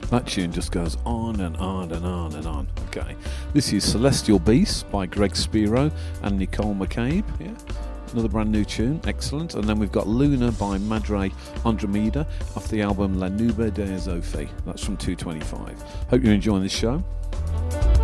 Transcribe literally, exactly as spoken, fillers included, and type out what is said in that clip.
That tune just goes on and on and on and on. Okay, this is Celestial Beast by Greg Spiro and Nicole McCabe. Yeah, another brand new tune, excellent. And then we've got Luna by Madre Andromeda off the album La Nube de Zofi. That's from two twenty-five. Hope you're enjoying this show.